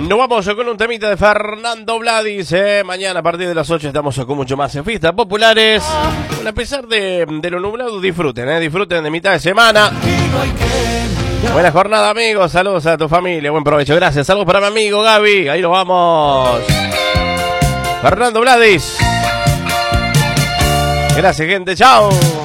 Nos vamos con un temita de Fernando Vladis. Mañana a partir de las 8 estamos con mucho más en Fiestas Populares. Bueno, a pesar de lo nublado, disfruten, disfruten de mitad de semana. Buena jornada, amigos. Saludos a tu familia. Buen provecho. Gracias. Saludos para mi amigo Gaby. Ahí nos vamos. Fernando Vladis. Gracias, gente. Chao.